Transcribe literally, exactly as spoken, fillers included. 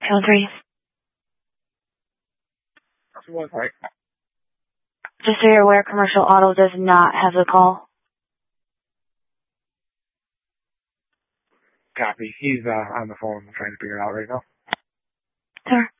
Count three. One, right. Just so you're aware, Commercial Auto does not have the call. Copy. He's uh, on the phone trying to figure it out right now. Sir.